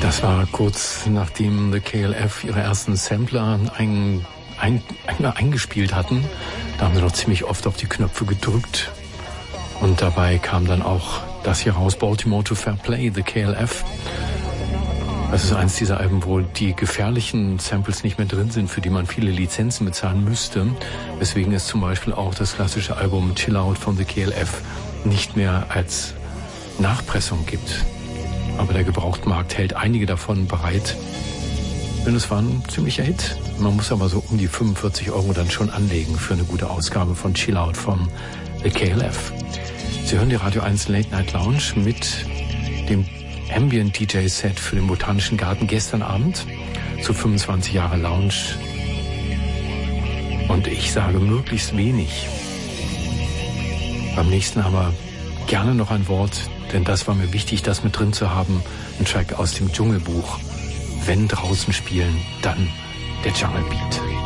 Das war kurz nachdem The KLF ihre ersten Sampler eingespielt hatten. Da haben sie noch ziemlich oft auf die Knöpfe gedrückt. Und dabei kam dann auch das hier raus, Baltimore to Fair Play, The KLF. Das ist eins dieser Alben, wo die gefährlichen Samples nicht mehr drin sind, für die man viele Lizenzen bezahlen müsste. Weswegen es zum Beispiel auch das klassische Album Chill Out von The KLF nicht mehr als Nachpressung gibt. Aber der Gebrauchtmarkt hält einige davon bereit. Denn es war ein ziemlicher Hit. Man muss aber so um die 45 € dann schon anlegen für eine gute Ausgabe von Chill Out von The KLF. Sie hören die Radio 1 Late Night Lounge mit dem Ambient DJ Set für den Botanischen Garten gestern Abend zu 25 Jahre Lounge. Und ich sage möglichst wenig. Beim nächsten aber gerne noch ein Wort, denn das war mir wichtig, das mit drin zu haben. Ein Track aus dem Dschungelbuch. Wenn draußen spielen, dann der Jungle Beat.